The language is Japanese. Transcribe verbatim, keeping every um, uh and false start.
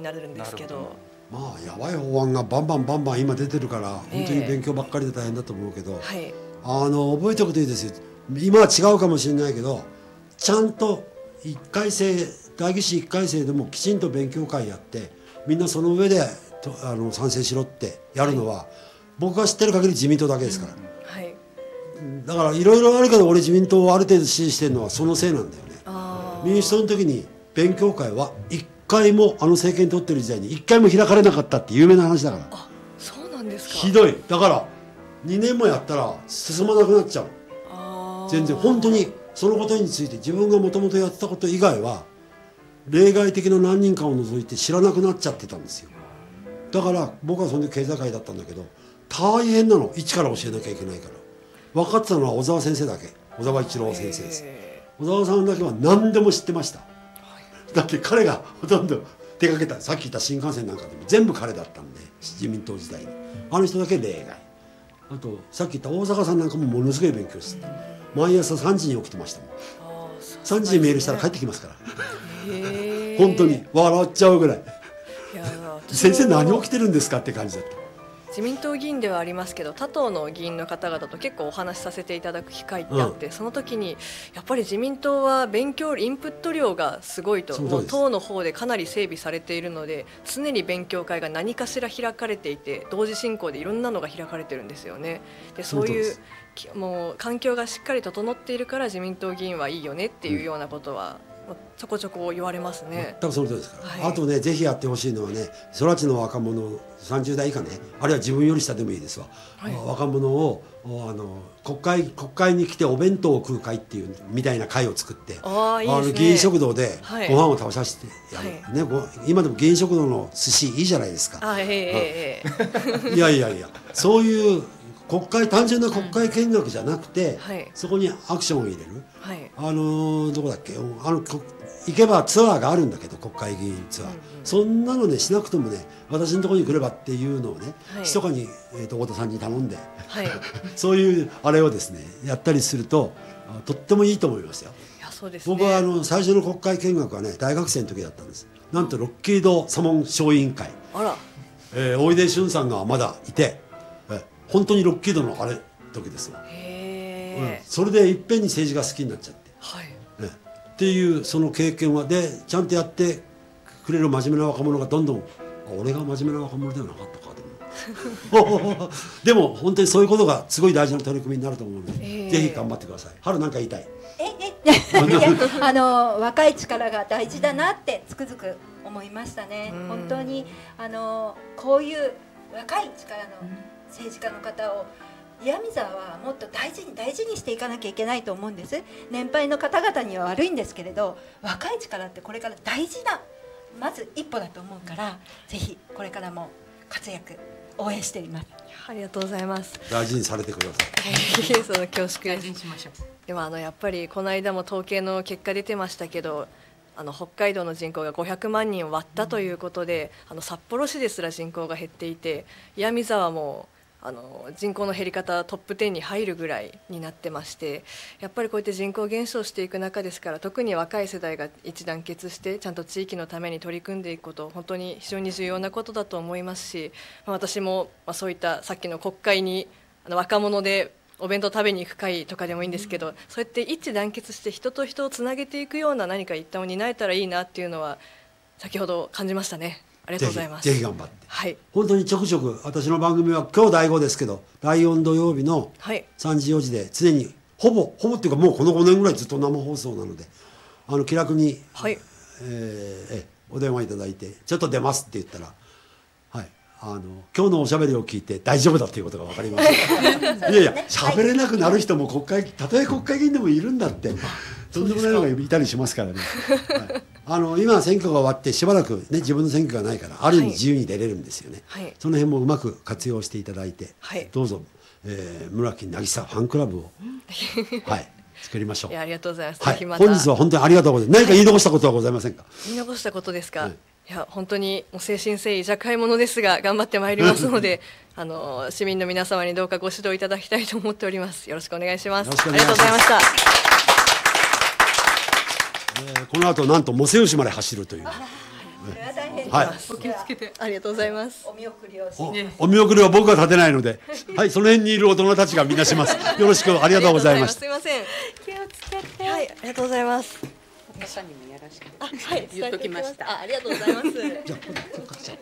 なるんですけど、 まあやばい法案がバンバンバンバン今出てるから本当に勉強ばっかりで大変だと思うけど、 はい、 あの覚えておくといいですよ。今は違うかもしれないけど、ちゃんといっかい生代議士いっかい生でもきちんと勉強会やってみんなその上でとあの賛成しろってやるのは、はい、僕が知ってる限り自民党だけですから、うんはい、だからいろいろあるけど俺自民党をある程度支持してるのはそのせいなんだよね。民主党の時に勉強会はいっかいもあの政権取ってる時代にいっかいも開かれなかったって有名な話だから。 あ、そうなんですか。 ひどい。だからにねんもやったら進まなくなっちゃう。 あ全然本当にそのことについて自分がもともとやってたこと以外は例外的な何人かを除いて知らなくなっちゃってたんですよ。だから僕はその時経済界だったんだけど大変なの、一から教えなきゃいけないから。分かってたのは小沢先生だけ、小沢一郎先生です。小沢さんだけは何でも知ってました、はい、だって彼がほとんど手掛けた、さっき言った新幹線なんかでも全部彼だったんで、自民党時代にあの人だけ例外。あとさっき言った大阪さんなんかもものすごい勉強してた。毎朝さんじに起きてましたもん。さんじにメールしたら帰ってきますから本当に笑っちゃうぐらい。いや先生何起きてるんですかって感じだった。 自民党議員ではありますけど他党の議員の方々と結構お話しさせていただく機会ってあって、うん、その時にやっぱり自民党は勉強インプット量がすごいと、もう党の方でかなり整備されているので常に勉強会が何かしら開かれていて同時進行でいろんなのが開かれてるんですよね。でそういうもう環境がしっかり整っているから自民党議員はいいよねっていうようなことは、うん、ちょこちょこ言われますね。 多分その通りですから、はい、あとねぜひやってほしいのはね、育ちの若者さんじゅう代以下ね、あるいは自分より下でもいいですわ、はい、若者をあの国会国会に来てお弁当を食う会っていうみたいな会を作って、 あいいですね、 あの議員食堂でご飯を食べさせてやる、 はいね、ご今でも議員食堂の寿司いいじゃないですか。 あ、えーえー、いやいやいやそういう国会単純な国会見学じゃなくて、うんはい、そこにアクションを入れる、はい、あのどこだっけ、あの行けばツアーがあるんだけど国会議員ツアー、うんうん、そんなのねしなくてもね私のところに来ればっていうのをね、はい、密かに、えー、と太田さんに頼んで、はい、そういうあれをですねやったりするととってもいいと思いますよ。 いやそうですね、 僕はあの最初の国会見学はね大学生の時だったんです。なんとロッキードサモン小委員会、 あら、 えー、大出俊さんがまだいて、本当にロッキードのあれ時ですよ。 へ、 うん、それでいっぺんに政治が好きになっちゃって、 はいね、っていうその経験はでちゃんとやってくれる真面目な若者がどんどん、俺が真面目な若者ではなかったかでもでも本当にそういうことがすごい大事な取り組みになると思うので、ぜひ頑張ってください。春なんか言いたい？ ええいやあの若い力が大事だなってつくづく思いましたね。本当にあのこういう若い力の政治家の方を岩見沢はもっと大事に大事にしていかなきゃいけないと思うんです。年配の方々には悪いんですけれど、若い力ってこれから大事なまず一歩だと思うから、ぜひこれからも活躍応援しています。 ありがとうございます。 大事にされてくださいその恐縮です。大事にしましょう。でもあのやっぱりこの間も統計の結果出てましたけど、あの北海道の人口がごひゃくまんにんを割ったということで、うん、あの札幌市ですら人口が減っていて、岩見沢もあの人口の減り方トップじゅうに入るぐらいになってまして、やっぱりこうやって人口減少していく中ですから、特に若い世代が一致団結してちゃんと地域のために取り組んでいくこと、本当に非常に重要なことだと思いますし、まあ、私も、まあ、そういったさっきの国会にあの若者でお弁当食べに行く会とかでもいいんですけど、うん、そうやって一致団結して人と人をつなげていくような何か一端を担えたらいいなっていうのは先ほど感じましたね。ありがとうございます。 ぜひ、ぜひ頑張って、 はい、 本当にちょくちょく私の番組は今日だいごですけどだいよん土曜日のさんじよじで常にほぼほぼっていうかもうこのごねんぐらいずっと生放送なので、あの気楽に、はい、えー、えお電話いただいてちょっと出ますって言ったら、はい、あの今日のおしゃべりを聞いて大丈夫だっていうことが分かりましたいやいや喋れなくなる人も国会、たとえ国会議員でもいるんだってとんでもないのがいたりしますからね、はい、あの今選挙が終わってしばらく、ね、自分の選挙がないからある意味自由に出れるんですよね、はい、その辺もうまく活用していただいて、はい、どうぞ、えー、村木渚ファンクラブを、はい、作りましょう。 いやありがとうございます、 はい、本日は本当にありがとうございます。何か言い残したことはございませんか？ 言い残したことですか、はい、いや本当にもう誠心誠意若輩者ですが頑張ってまいりますのであの市民の皆様にどうかご指導いただきたいと思っております。よろしくお願いします。ありがとうございました。 えー、この後なんと茂勢牛まで走るという、 それは大変はいです。 お気をつけて。 ありがとうございます。 お見送りをしおて。 お見送りは僕は立てないので、はい、その辺にいる大人たちがみんなします。よろしくありがとうございました。 すみません。 気をつけて。 はい、ありがとうございます。 お母さんにもやらして。 あ、はい、 言っときました伝えておきあ、ありがとうございます。 じゃあ、こっちこっち